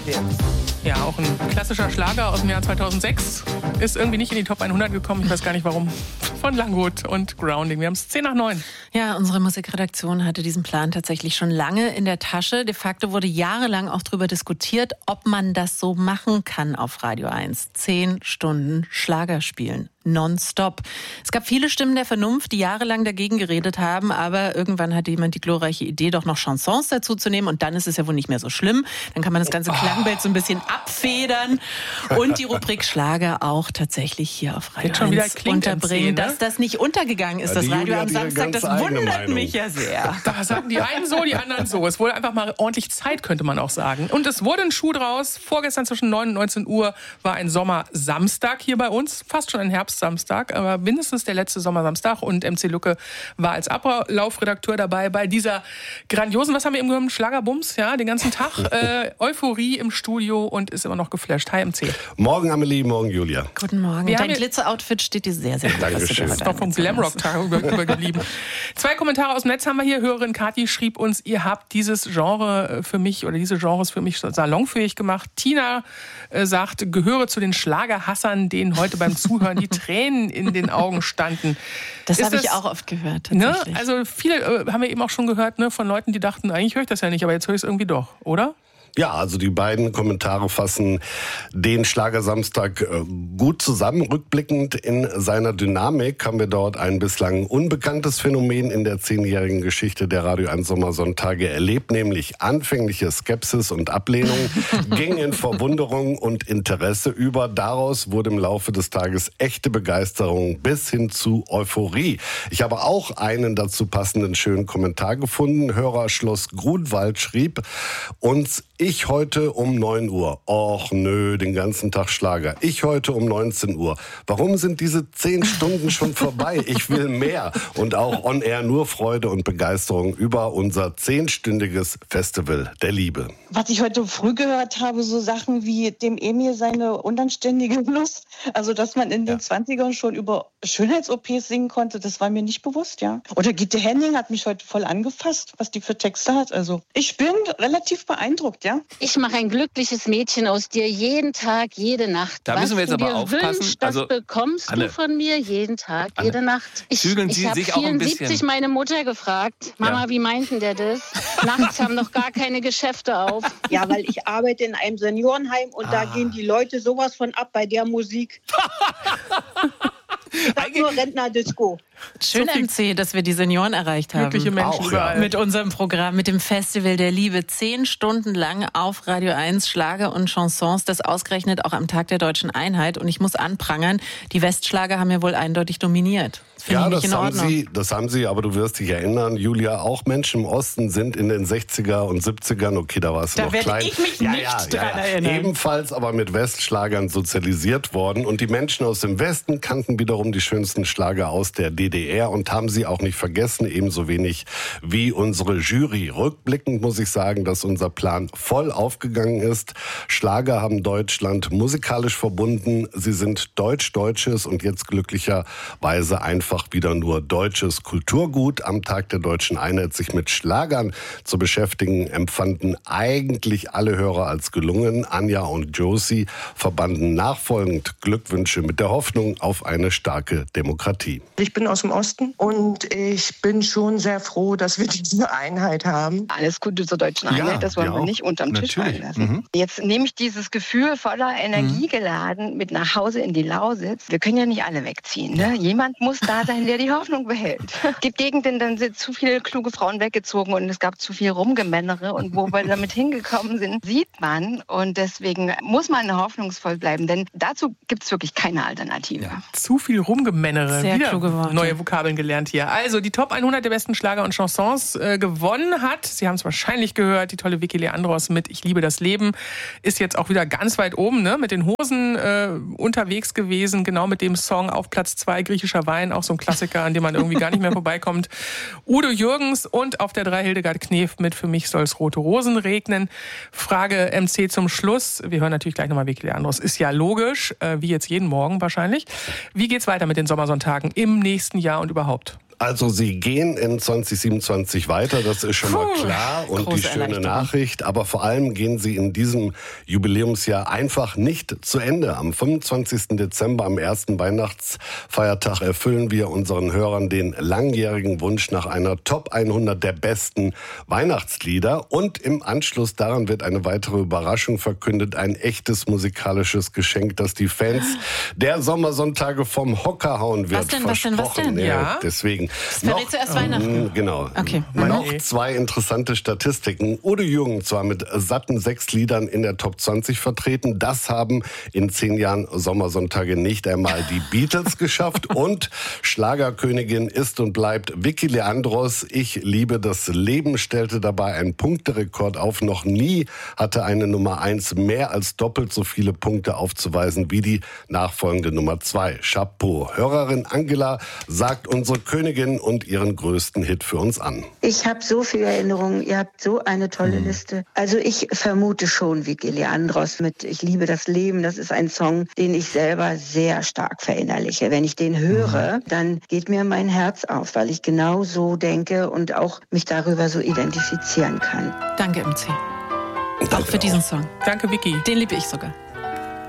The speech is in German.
Ja, auch ein klassischer Schlager aus dem Jahr 2006. Ist irgendwie nicht in die Top 100 gekommen, ich weiß gar nicht warum. Von Langgut und Grounding. Wir haben es 8:10. Ja, unsere Musikredaktion hatte diesen Plan tatsächlich schon lange in der Tasche. De facto wurde jahrelang auch darüber diskutiert, ob man das so machen kann auf Radio 1. 10 Stunden Schlager spielen. Nonstop. Es gab viele Stimmen der Vernunft, die jahrelang dagegen geredet haben, aber irgendwann hatte jemand die glorreiche Idee, doch noch Chansons dazu zu nehmen und dann ist es ja wohl nicht mehr so schlimm. Dann kann man das ganze Klangbild so ein bisschen abfedern und die Rubrik Schlager auch tatsächlich hier auf Radio 1 unterbringen. Dass das nicht untergegangen ist, das Radio am Samstag, das wundert mich ja sehr. Da sagen die einen so, die anderen so. Es wurde einfach mal ordentlich Zeit, könnte man auch sagen. Und es wurde ein Schuh draus. Vorgestern zwischen 9 und 19 Uhr war ein Sommersamstag hier bei uns. Fast schon ein Herbstsamstag, aber mindestens der letzte Sommersamstag. Und MC Lucke war als Ablaufredakteur dabei bei dieser grandiosen, was haben wir eben gehört, Schlagerbums, ja, den ganzen Tag. Euphorie im Studio und ist immer noch geflasht. Hi MC. Morgen Amelie, morgen Julia. Guten Morgen. Dein Glitzer-Outfit steht dir sehr, sehr gut. Dankeschön. Das ist doch vom Glamrock-Tag übergeblieben. 2 Kommentare aus dem Netz haben wir hier. Hörerin Kathi schrieb uns, ihr habt dieses Genre für mich oder diese Genres für mich salonfähig gemacht. Tina sagt, gehöre zu den Schlagerhassern, denen heute beim Zuhören die Tränen in den Augen standen. Das habe ich auch oft gehört, tatsächlich. Ne? Also viele haben wir eben auch schon gehört, ne, von Leuten, die dachten, eigentlich höre ich das ja nicht, aber jetzt höre ich es irgendwie doch, oder? Ja, also die beiden Kommentare fassen den Schlagersamstag gut zusammen. Rückblickend in seiner Dynamik haben wir dort ein bislang unbekanntes Phänomen in der 10-jährigen Geschichte der Radio 1 Sommersonntage erlebt, nämlich anfängliche Skepsis und Ablehnung ging in Verwunderung und Interesse über. Daraus wurde im Laufe des Tages echte Begeisterung bis hin zu Euphorie. Ich habe auch einen dazu passenden schönen Kommentar gefunden. Hörer Schloss Grunwald schrieb uns: Ich heute um 9 Uhr. Och nö, den ganzen Tag Schlager. Ich heute um 19 Uhr. Warum sind diese 10 Stunden schon vorbei? Ich will mehr. Und auch on air nur Freude und Begeisterung über unser 10-stündiges Festival der Liebe. Was ich heute früh gehört habe, so Sachen wie dem Emil seine unanständige Lust. Also, dass man in den 20ern schon über Schönheits-OPs singen konnte, das war mir nicht bewusst, ja. Oder Gitte Henning hat mich heute voll angefasst, was die für Texte hat. Also, ich bin relativ beeindruckt, ja. Ich mache ein glückliches Mädchen aus dir jeden Tag, jede Nacht. Da müssen wir jetzt aber aufpassen. Wünschst, das bekommst Anne, du von mir jeden Tag, jede Nacht. Ich habe auch ein bisschen 74 meine Mutter gefragt, Mama, wie meinten der das? Nachts haben noch gar keine Geschäfte auf. Ja, weil ich arbeite in einem Seniorenheim und da gehen die Leute sowas von ab bei der Musik. Ich sag nur Rentner-Disco. Schön, MC, dass wir die Senioren erreicht haben. Glückliche Menschen überall. Mit unserem Programm, mit dem Festival der Liebe. 10 Stunden lang auf Radio 1 Schlager und Chansons, das ausgerechnet auch am Tag der Deutschen Einheit. Und ich muss anprangern, die Westschlager haben ja wohl eindeutig dominiert. Ja, das haben sie, aber du wirst dich erinnern, Julia, auch Menschen im Osten sind in den 60er und 70ern, okay, da warst du noch klein. Da werde ich mich nicht dran erinnern. Ebenfalls aber mit Westschlagern sozialisiert worden und die Menschen aus dem Westen kannten wiederum die schönsten Schlager aus der DDR und haben sie auch nicht vergessen, ebenso wenig wie unsere Jury. Rückblickend muss ich sagen, dass unser Plan voll aufgegangen ist. Schlager haben Deutschland musikalisch verbunden. Sie sind Deutsches und jetzt glücklicherweise einfach wieder nur deutsches Kulturgut. Am Tag der Deutschen Einheit sich mit Schlagern zu beschäftigen, empfanden eigentlich alle Hörer als gelungen. Anja und Josie verbanden nachfolgend Glückwünsche mit der Hoffnung auf eine starke Demokratie. Ich bin aus dem Osten und ich bin schon sehr froh, dass wir diese Einheit haben. Alles Gute zur Deutschen Einheit, das wollen wir nicht unterm Tisch fallen lassen. Jetzt nehme ich dieses Gefühl voller Energie geladen mit nach Hause in die Lausitz. Wir können ja nicht alle wegziehen. Ne? Jemand muss da sein, der die Hoffnung behält. Es gibt Gegenden, dann sind zu viele kluge Frauen weggezogen und es gab zu viel Rumgemännere. Und wo wir damit hingekommen sind, sieht man. Und deswegen muss man hoffnungsvoll bleiben, denn dazu gibt es wirklich keine Alternative. Ja, zu viel Rumgemännere. Sehr Wieder kluge Worte. Neue Vokabeln gelernt hier. Also die Top 100 der besten Schlager und Chansons gewonnen hat. Sie haben es wahrscheinlich gehört, die tolle Vicky Leandros mit Ich liebe das Leben ist jetzt auch wieder ganz weit oben, ne? Mit den Hosen unterwegs gewesen, genau mit dem Song auf Platz 2, Griechischer Wein, auch so ein Klassiker, an dem man irgendwie gar nicht mehr vorbeikommt. Udo Jürgens und auf der 3 Hildegard Knef mit Für mich soll's rote Rosen regnen. Frage MC zum Schluss. Wir hören natürlich gleich nochmal Vicky Leandros. Ist ja logisch, wie jetzt jeden Morgen wahrscheinlich. Wie geht's weiter mit den Sommersonntagen im nächsten Jahr und überhaupt? Also Sie gehen in 2027 weiter, das ist schon mal klar und die schöne Nachricht. Aber vor allem gehen Sie in diesem Jubiläumsjahr einfach nicht zu Ende. Am 25. Dezember, am ersten Weihnachtsfeiertag, erfüllen wir unseren Hörern den langjährigen Wunsch nach einer Top 100 der besten Weihnachtslieder. Und im Anschluss daran wird eine weitere Überraschung verkündet. Ein echtes musikalisches Geschenk, das die Fans der Sommersonntage vom Hocker hauen wird. Was denn? Ja, deswegen. Das verrät zuerst Weihnachten. Genau. Okay. Noch zwei interessante Statistiken. Udo Jürgen zwar mit satten 6 Liedern in der Top 20 vertreten. Das haben in 10 Jahren Sommersonntage nicht einmal die Beatles geschafft. Und Schlagerkönigin ist und bleibt Vicky Leandros. Ich liebe das Leben stellte dabei einen Punkterekord auf. Noch nie hatte eine Nummer 1 mehr als doppelt so viele Punkte aufzuweisen wie die nachfolgende Nummer 2. Chapeau. Hörerin Angela sagt unsere Königin und ihren größten Hit für uns an. Ich habe so viele Erinnerungen. Ihr habt so eine tolle Liste. Also ich vermute schon Vicky Leandros mit Ich liebe das Leben. Das ist ein Song, den ich selber sehr stark verinnerliche. Wenn ich den höre, dann geht mir mein Herz auf, weil ich genau so denke und auch mich darüber so identifizieren kann. Danke, MC. Auch für diesen Song. Danke, Vicky. Den liebe ich sogar.